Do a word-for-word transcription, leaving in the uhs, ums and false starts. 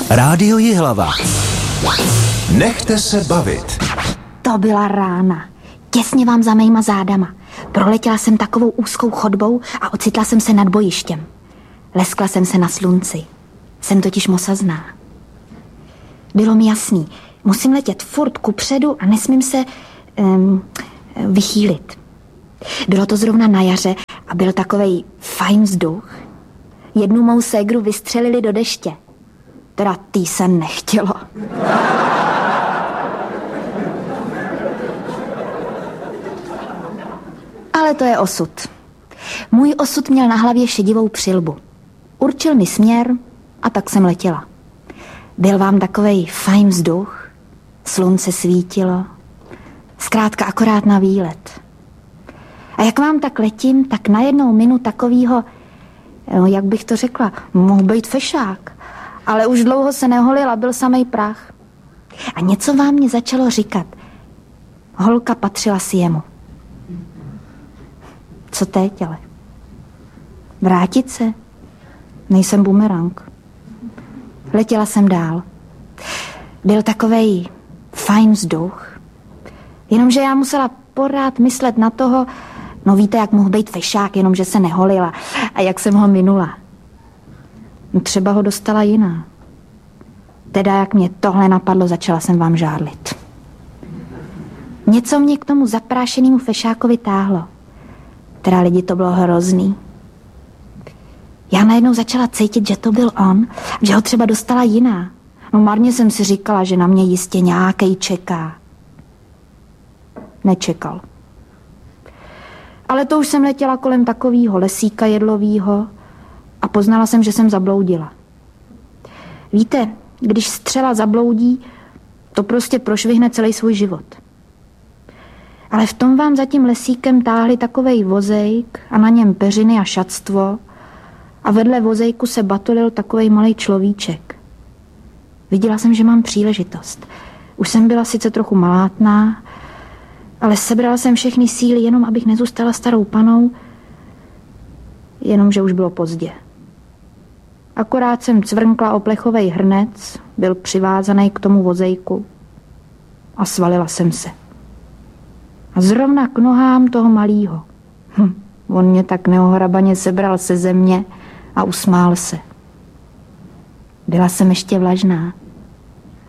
Rádio Jihlava. Nechte se bavit. To byla rána. Těsně vám za mýma zádama. Proletěla jsem takovou úzkou chodbou a ocitla jsem se nad bojištěm. Leskla jsem se na slunci. Jsem totiž mosazná. Bylo mi jasný, musím letět furt kupředu a nesmím se um, vychýlit. Bylo to zrovna na jaře a byl takovej fajn vzduch. Jednu mou ségru vystřelili do deště. Teda tý se nechtělo. Ale to je osud. Můj osud měl na hlavě šedivou přilbu. Určil mi směr a tak jsem letěla. Byl vám takovej fajn vzduch, slunce svítilo, zkrátka akorát na výlet. A jak vám tak letím, tak najednou minu takovýho, no, jak bych to řekla, mohl být fešák, ale už dlouho se neholil a byl samej prach. A něco vám mě začalo říkat. Holka patřila si jemu. Co teď ale? Vrátit se? Nejsem bumerang. Letěla jsem dál. Byl takovej fajn vzduch. Jenomže já musela pořád myslet na toho, no víte, jak mohl být fešák, jenomže se neholila a jak jsem ho minula. No třeba ho dostala jiná. Teda jak mě tohle napadlo, začala jsem vám žádlit. Něco mě k tomu zaprášenému fešákovi táhlo. Teda lidi, to bylo hrozný. Já najednou začala cítit, že to byl on, že ho třeba dostala jiná. No marně jsem si říkala, že na mě jistě nějakej čeká. Nečekal. Ale to už jsem letěla kolem takovýho lesíka jedlovýho a poznala jsem, že jsem zabloudila. Víte, když střela zabloudí, to prostě prošvihne celý svůj život. Ale v tom vám za tím lesíkem táhli takovej vozejk a na něm peřiny a šatstvo a vedle vozejku se batolil takovej malej človíček. Viděla jsem, že mám příležitost. Už jsem byla sice trochu malátná, ale sebrala jsem všechny síly, jenom abych nezůstala starou panou, jenomže už bylo pozdě. Akorát jsem cvrnkla o plechovej hrnec, byl přivázaný k tomu vozejku a svalila jsem se. A zrovna k nohám toho malýho. Hm, on mě tak neohrabaně sebral se země a usmál se. Byla jsem ještě vlažná.